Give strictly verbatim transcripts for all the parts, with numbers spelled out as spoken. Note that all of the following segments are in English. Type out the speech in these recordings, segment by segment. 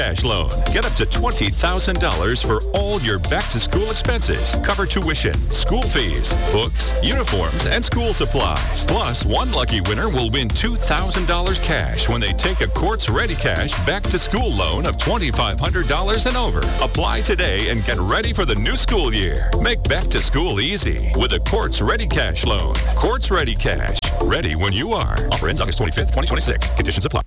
Cash loan. Get up to twenty thousand dollars for all your back-to-school expenses. Cover tuition, school fees, books, uniforms, and school supplies. Plus, one lucky winner will win two thousand dollars cash when they take a Quartz Ready Cash back-to-school loan of twenty-five hundred dollars and over. Apply today and get ready for the new school year. Make back-to-school easy with a Quartz Ready Cash loan. Quartz Ready Cash. Ready when you are. Offer ends August twenty-fifth, twenty twenty-six. Conditions apply.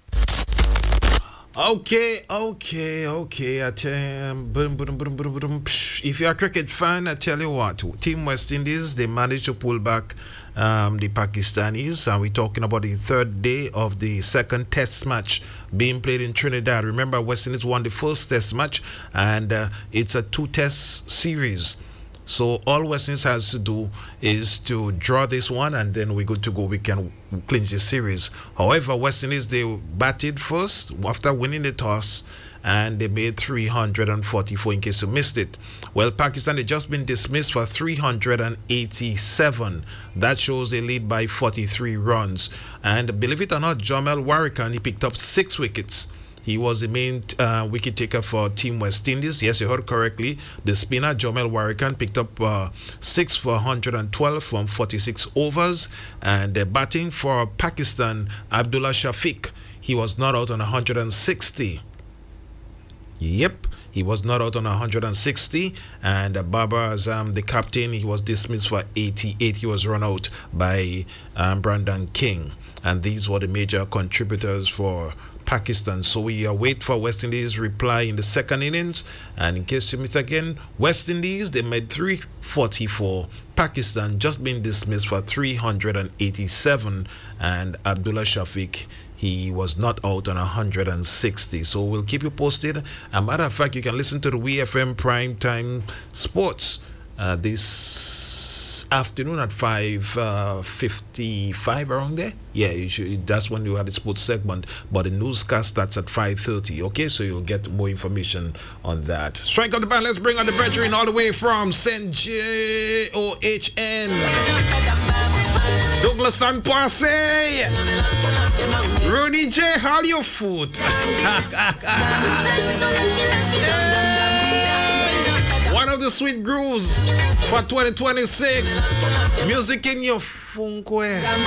Okay, okay, okay. I tell you, boom, boom, boom, boom, boom. If you're a cricket fan, I tell you what, Team West Indies, they managed to pull back um, the Pakistanis, and we're talking about the third day of the second test match being played in Trinidad. Remember, West Indies won the first test match, and uh, it's a two-test series. So all West Indies has to do is to draw this one, and then we're good to go. We can clinch the series. However, West Indies, they batted first after winning the toss, and they made three hundred forty-four, in case you missed it. Well, Pakistan had just been dismissed for three hundred eighty-seven. That shows they lead by forty-three runs. And believe it or not, Jamel Warrican, he picked up six wickets. He was the main uh, wicket taker for Team West Indies. Yes, you heard correctly. The spinner, Jamel Warrican, picked up uh, six for one hundred twelve from forty-six overs. And uh, batting for Pakistan, Abdullah Shafiq, he was not out on one hundred sixty. Yep, he was not out on one hundred sixty. And uh, Babar Azam, the captain, he was dismissed for eighty-eight. He was run out by um, Brandon King. And these were the major contributors for Pakistan. So we await for West Indies' reply in the second innings. And in case you miss again, West Indies, they made three forty-four. Pakistan just been dismissed for three hundred eighty-seven. And Abdullah Shafiq, he was not out on one hundred sixty. So we'll keep you posted. As a matter of fact, you can listen to the W F M Prime Time Sports uh, this afternoon at five fifty-five, around there. Yeah, you should, that's when you have the sports segment, but the newscast starts at five thirty. Okay, so you'll get more information on that. Strike up the band. Let's bring on the veteran all the way from Saint J O H N, Douglas and Poissy, Rudy J. Hollywood. One of the sweet grooves for twenty twenty-six. Music in your funk.